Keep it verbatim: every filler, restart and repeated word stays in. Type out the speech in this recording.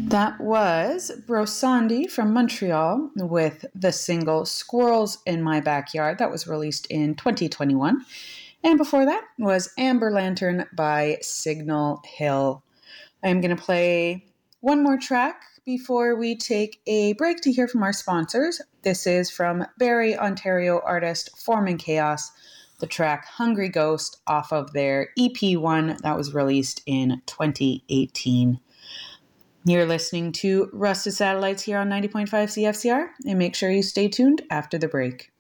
That was Brosandi from Montreal with the single Squirrels in My Backyard. That was released in twenty twenty-one. And before that was Amber Lantern by Signal Hill. I'm going to play one more track before we take a break to hear from our sponsors. This is from Barrie, Ontario artist Forming Chaos, the track Hungry Ghost off of their E P one that was released in twenty eighteen. You're listening to Rusted Satellites here on ninety point five C F C R, and make sure you stay tuned after the break.